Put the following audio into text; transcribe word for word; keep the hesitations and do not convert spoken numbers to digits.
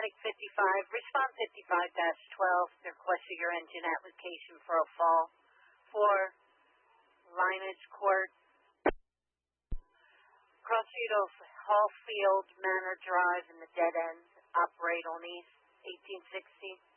Mike fifty-five, respond fifty-five dash twelve, requested your engine application for a fall for Lineage Court, cross street of Hallfield Manor Drive in the dead end, operate on East eighteen sixty.